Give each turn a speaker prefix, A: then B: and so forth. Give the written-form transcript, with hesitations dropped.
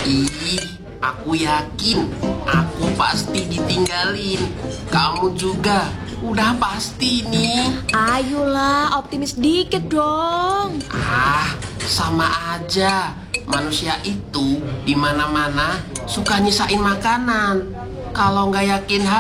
A: Ih, aku yakin aku pasti ditinggalin. Kamu juga udah pasti nih.
B: Ayolah, optimis dikit dong.
A: Ah, sama aja. Manusia itu di mana-mana suka nyisain makanan. Kalau nggak yakin